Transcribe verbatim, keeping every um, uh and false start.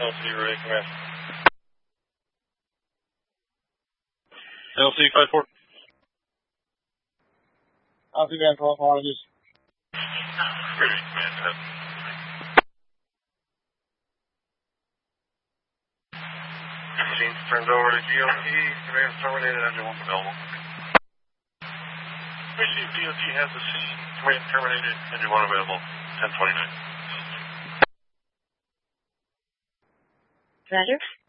L C ready, command. L C five four. L C van twelve, apologies. Ready, command, ahead. Machine turned over to G O T, command terminated, engine one available. Machine G O T has the scene, command terminated, engine one available, ten twenty-nine. Roger.